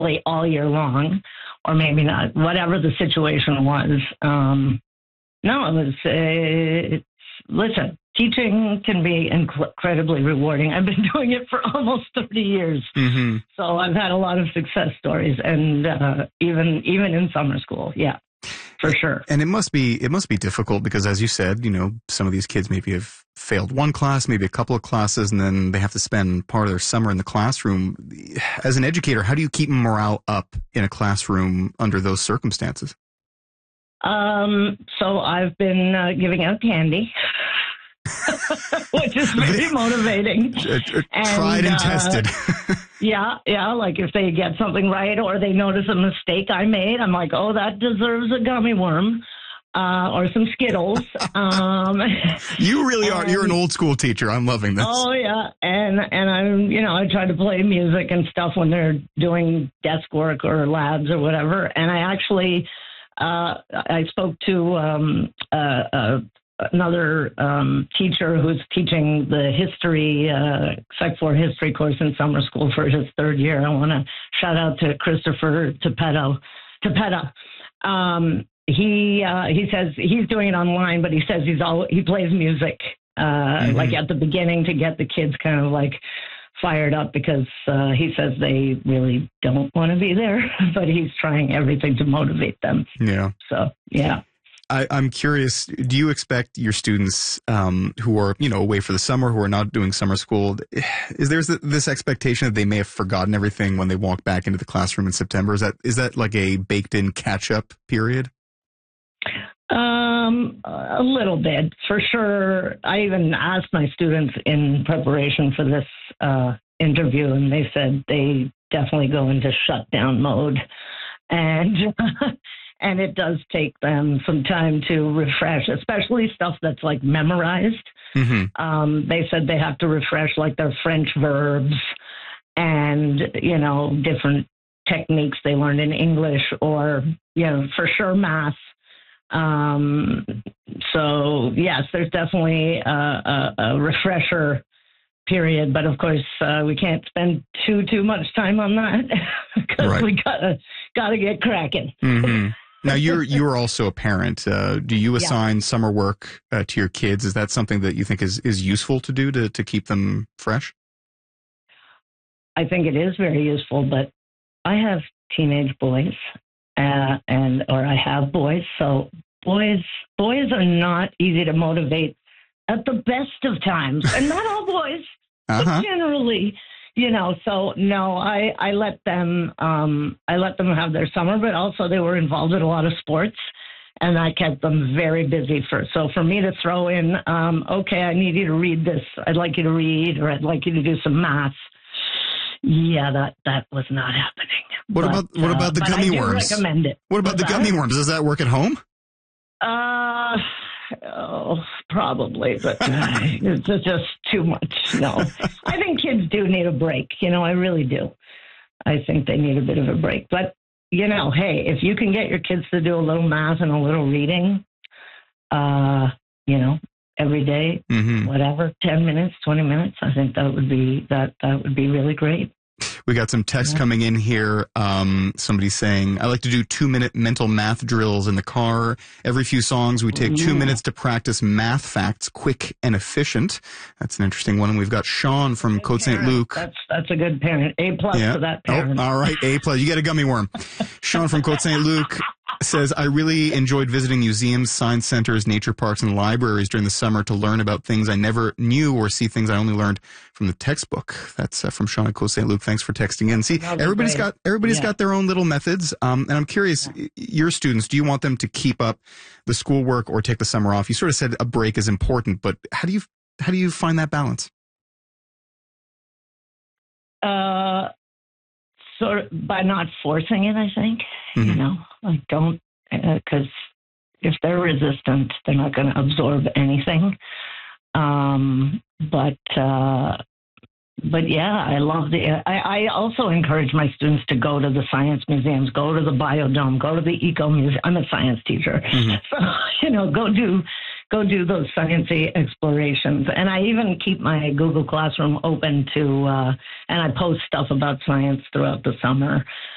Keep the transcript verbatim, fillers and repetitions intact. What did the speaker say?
late all year long, or maybe not, whatever the situation was. Um, no, it was, uh, it's, listen, teaching can be incredibly rewarding. I've been doing it for almost thirty years. Mm-hmm. So I've had a lot of success stories, and uh, even even in summer school. Yeah, for sure. And it must be it must be difficult because, as you said, you know, some of these kids maybe have failed one class, maybe a couple of classes, and then they have to spend part of their summer in the classroom. As an educator, how do you keep morale up in a classroom under those circumstances? Um, so I've been uh, giving out candy. Which is very motivating. Tried and, and tested. Uh, yeah, yeah. Like if they get something right or they notice a mistake I made, I'm like, oh, that deserves a gummy worm uh, or some Skittles. Um, you really and, are. You're an old school teacher. I'm loving this. Oh yeah, and and I'm you know I try to play music and stuff when they're doing desk work or labs or whatever. And I actually uh, I spoke to um, uh, uh, another um, teacher who's teaching the history, uh, Psych four history course in summer school for his third year. I want to shout out to Christopher Tepetto. Tepetta. Um, he uh, he says he's doing it online, but he says he's all he plays music uh, mm-hmm. like at the beginning to get the kids kind of like fired up because uh, he says they really don't want to be there, but he's trying everything to motivate them. Yeah. So yeah. I, I'm curious, do you expect your students um, who are, you know, away for the summer, who are not doing summer school, is there this expectation that they may have forgotten everything when they walk back into the classroom in September? Is that is that like a baked-in catch-up period? Um, a little bit, for sure. I even asked my students in preparation for this uh, interview, and they said they definitely go into shutdown mode. And... And it does take them some time to refresh, especially stuff that's like memorized. Mm-hmm. Um, they said they have to refresh like their French verbs and, you know, different techniques they learned in English or, you know, for sure math. Um, so, yes, there's definitely a, a, a refresher period. But, of course, uh, we can't spend too, too much time on that because right. we gotta, gotta get cracking. Mm-hmm. Now, you're you're also a parent. Uh, do you assign yeah. summer work uh, to your kids? Is that something that you think is, is useful to do to, to keep them fresh? I think it is very useful, but I have teenage boys, uh, and or I have boys. So boys boys are not easy to motivate at the best of times, and not all boys, uh-huh. but generally. You know, so no, I, I let them um, I let them have their summer, but also they were involved in a lot of sports, and I kept them very busy. For so for me to throw in, um, okay, I need you to read this. I'd like you to read, or I'd like you to do some math. Yeah, that, that was not happening. What but, about what about the uh, gummy I do worms? Recommend it. What about What's the gummy that? worms? Does that work at home? Uh. Oh, probably, but uh, it's just too much. No, I think kids do need a break. You know, I really do. I think they need a bit of a break. But, you know, hey, if you can get your kids to do a little math and a little reading, uh, you know, every day, mm-hmm. whatever, ten minutes, twenty minutes, I think that would be that that would be really great. We got some text yeah. coming in here. Um, somebody saying, I like to do two-minute mental math drills in the car. Every few songs, we take two yeah. minutes to practice math facts, quick and efficient. That's an interesting one. And we've got Sean from good Côte Saint Luc. That's that's a good parent. A plus yeah. for that parent. Oh, all right, A plus. You get a gummy worm. Sean from Côte Saint Luc says, I really enjoyed visiting museums, science centers, nature parks, and libraries during the summer to learn about things I never knew or see things I only learned from the textbook. That's uh, from Sean at Côte Saint Luc. Thanks for texting in. See, everybody's great. got everybody's yeah. got their own little methods. Um, and I'm curious, yeah. your students, do you want them to keep up the schoolwork or take the summer off? You sort of said a break is important, but how do you how do you find that balance? Uh. Sort of by not forcing it, I think, mm-hmm. you know, like don't, because uh, if they're resistant, they're not going to absorb anything. Um, but, uh, but yeah, I love the, I, I also encourage my students to go to the science museums, go to the Biodome, go to the Eco Museum. I'm a science teacher. Mm-hmm. So, you know, go do, go do those sciencey explorations. And I even keep my Google Classroom open to, uh, and I post stuff about science throughout the summer.